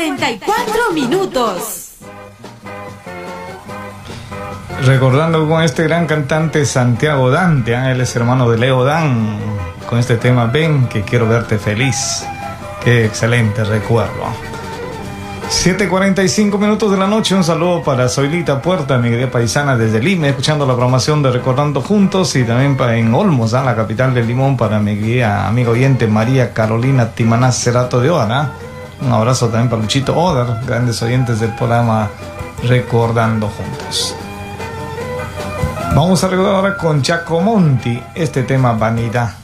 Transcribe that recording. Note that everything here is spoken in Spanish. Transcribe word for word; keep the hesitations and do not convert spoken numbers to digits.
cuarenta y cuatro minutos. Recordando con este gran cantante Santiago Dante, ¿eh? Él es hermano de Leo Dan, con este tema Ven que quiero verte feliz. Qué excelente recuerdo. siete cuarenta y cinco minutos de la noche. Un saludo para Zoilita Puerta, mi querida paisana desde Lima, escuchando la programación de Recordando Juntos, y también para en Olmos, ¿eh? La capital del Limón, para mi guía, amigo oyente María Carolina Timaná Cerato de Oda. ¿eh? Un abrazo también para Luchito Oder, grandes oyentes del programa Recordando Juntos. Vamos a recordar ahora con Chaco Monti este tema Vanidad.